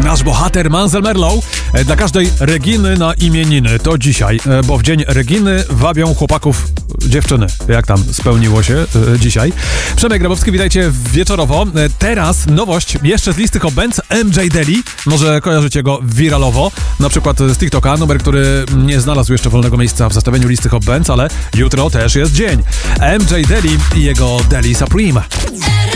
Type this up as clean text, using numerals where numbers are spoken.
nasz bohater Mansell Merlow. Dla każdej Reginy na imieniny to dzisiaj, bo w dzień Reginy wabią chłopaków dziewczyny. Jak tam spełniło się dzisiaj. Przemek Grabowski, witajcie wieczorowo. Teraz nowość jeszcze z listy Hot Bands, MJ Daly. Może kojarzycie go wiralowo, na przykład z TikToka, numer, który nie znalazł jeszcze wolnego miejsca w zestawieniu listy Hot Bands, ale jutro też jest dzień. MJ Daly i jego Daly Supreme.